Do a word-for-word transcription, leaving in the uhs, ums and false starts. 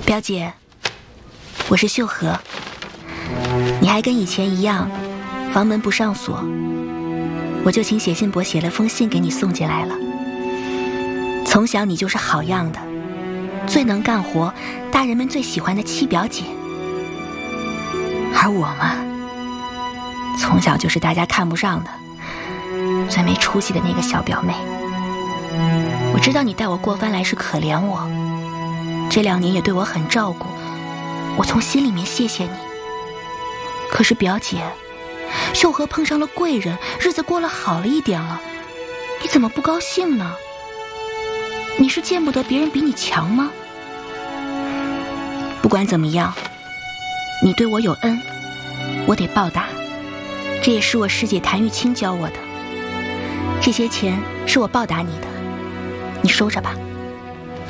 表姐，我是秀禾，你还跟以前一样，房门不上锁，我就请写信簿写了封信给你送进来了。从小你就是好样的，最能干活，大人们最喜欢的七表姐。而我嘛，从小就是大家看不上的，最没出息的那个小表妹。我知道你带我过番来是可怜我，这两年也对我很照顾，我从心里面谢谢你。可是表姐，秀禾碰上了贵人，日子过了好了一点了，你怎么不高兴呢？你是见不得别人比你强吗？不管怎么样，你对我有恩，我得报答，这也是我师姐谭玉清教我的。这些钱是我报答你的，你收着吧。